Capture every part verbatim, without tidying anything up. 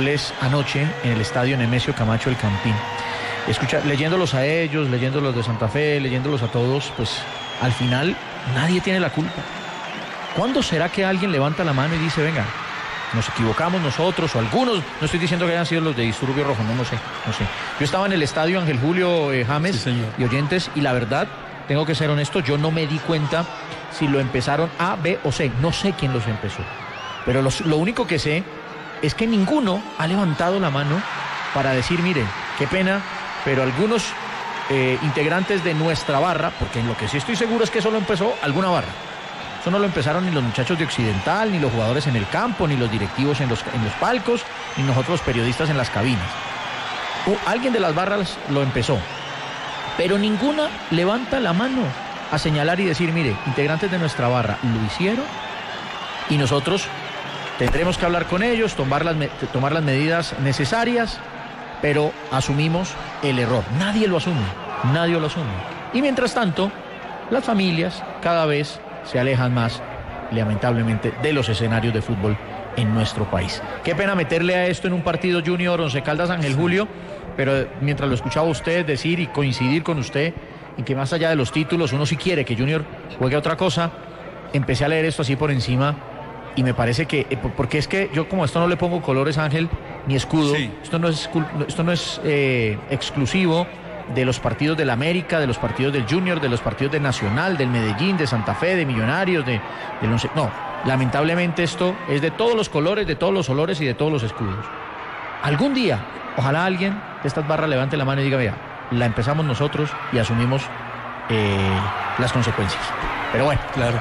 escucharles anoche en el estadio Nemesio Camacho del Campín. Escucha, leyéndolos a ellos, leyéndolos de Santa Fe, leyéndolos a todos, pues al final nadie tiene la culpa. ¿Cuándo será que alguien levanta la mano y dice, venga, nos equivocamos nosotros o algunos? No estoy diciendo que hayan sido los de Disturbio Rojo, no, no sé, no sé. Yo estaba en el estadio Ángel Julio eh, James sí, y oyentes, y la verdad, tengo que ser honesto, yo no me di cuenta si lo empezaron A, B o C. No sé quién los empezó. Pero los, lo único que sé es que ninguno ha levantado la mano para decir, mire, qué pena, pero algunos eh, integrantes de nuestra barra, porque en lo que sí estoy seguro es que eso lo empezó alguna barra. Eso no lo empezaron ni los muchachos de Occidental, ni los jugadores en el campo, ni los directivos en los, en los palcos, ni nosotros los periodistas en las cabinas. O alguien de las barras lo empezó, pero ninguna levanta la mano a señalar y decir, mire, integrantes de nuestra barra lo hicieron y nosotros tendremos que hablar con ellos, tomar las, tomar las medidas necesarias, pero asumimos el error. Nadie lo asume, nadie lo asume. Y mientras tanto, las familias cada vez se alejan más, lamentablemente, de los escenarios de fútbol en nuestro país. Qué pena meterle a esto en un partido Junior Once Caldas Ángel Julio, pero mientras lo escuchaba usted decir y coincidir con usted en que más allá de los títulos, uno sí quiere que Junior juegue a otra cosa, empecé a leer esto así por encima y me parece que, porque es que yo como esto no le pongo colores, Ángel, ni escudo, sí. esto no es, esto no es eh, exclusivo de los partidos del América, de los partidos del Junior, de los partidos del Nacional, del Medellín, de Santa Fe, de Millonarios, de, del Once. No, lamentablemente esto es de todos los colores, de todos los olores y de todos los escudos. Algún día, ojalá alguien de estas barras levante la mano y diga, vea, la empezamos nosotros y asumimos eh, las consecuencias. Pero bueno. Claro.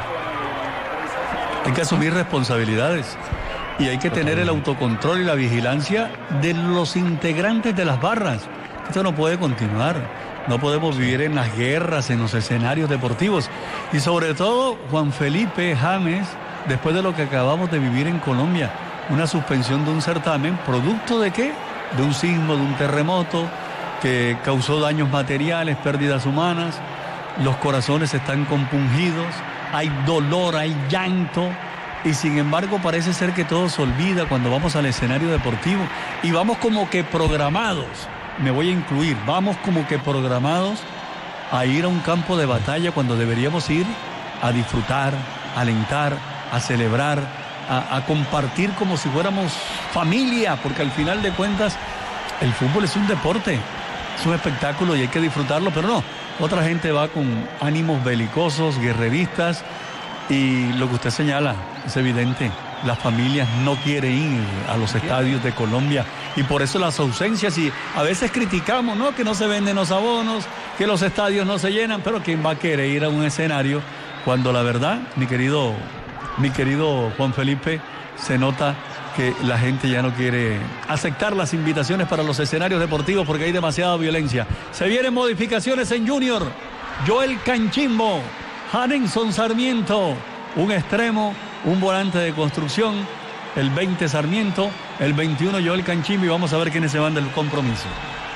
Hay que asumir responsabilidades y hay que tener el autocontrol y la vigilancia de los integrantes de las barras. Esto no puede continuar. No podemos vivir en las guerras, en los escenarios deportivos. Y sobre todo, Juan Felipe James, después de lo que acabamos de vivir en Colombia, una suspensión de un certamen, ¿producto de qué? De un sismo, de un terremoto que causó daños materiales, pérdidas humanas, los corazones están compungidos, hay dolor, hay llanto, y sin embargo parece ser que todo se olvida cuando vamos al escenario deportivo y vamos como que programados, me voy a incluir, vamos como que programados a ir a un campo de batalla cuando deberíamos ir a disfrutar, a alentar, a celebrar, a, a compartir como si fuéramos familia, porque al final de cuentas el fútbol es un deporte, es un espectáculo y hay que disfrutarlo, pero no, otra gente va con ánimos belicosos, guerreristas, y lo que usted señala es evidente, las familias no quieren ir a los estadios de Colombia y por eso las ausencias, y a veces criticamos, ¿no?, que no se venden los abonos, que los estadios no se llenan, pero ¿quién va a querer ir a un escenario cuando la verdad, mi querido, mi querido Juan Felipe, se nota que la gente ya no quiere aceptar las invitaciones para los escenarios deportivos porque hay demasiada violencia? Se vienen modificaciones en Junior. Joel Canchimbo, Hanenson Sarmiento, un extremo, un volante de construcción, el veinte Sarmiento, el veintiuno Joel Canchimbo, y vamos a ver quiénes se van del compromiso.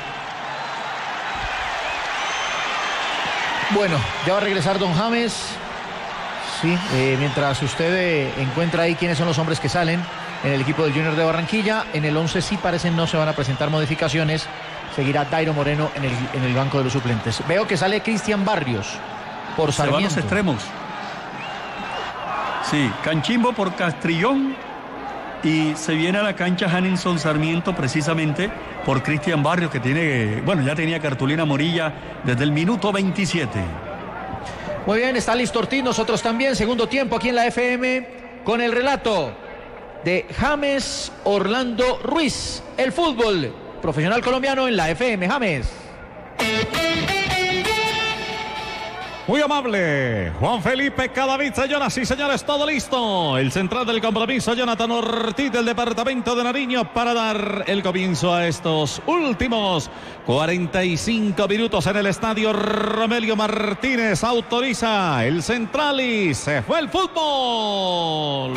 Bueno, ya va a regresar don James. Sí, eh, mientras usted eh, encuentra ahí quiénes son los hombres que salen en el equipo del Junior de Barranquilla, en el once sí parecen no se van a presentar modificaciones. Seguirá Dairo Moreno en el, en el banco de los suplentes. Veo que sale Cristian Barrios por Sarmiento. Se van los extremos. Sí, Canchimbo por Castrillón y se viene a la cancha Hanenson Sarmiento precisamente por Cristian Barrios, que tiene, bueno, ya tenía cartulina amarilla desde el minuto veintisiete. Muy bien, está listo Ortiz, nosotros también, segundo tiempo aquí en la F M con el relato de James Orlando Ruiz, el fútbol profesional colombiano en la F M. James. Muy amable, Juan Felipe Cadavid, señoras y señores, todo listo. El central del compromiso, Jonathan Ortiz, del departamento de Nariño, para dar el comienzo a estos últimos cuarenta y cinco minutos en el estadio Romelio Martínez. Autoriza el central y se fue el fútbol.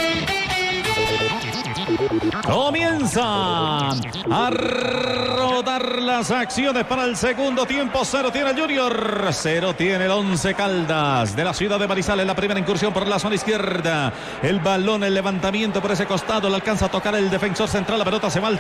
Comienzan a rodar las acciones para el segundo tiempo. Cero tiene el Junior, cero tiene el Once Caldas de la ciudad de Manizales. La primera incursión por la zona izquierda. El balón, el levantamiento por ese costado, le alcanza a tocar el defensor central. La pelota se va al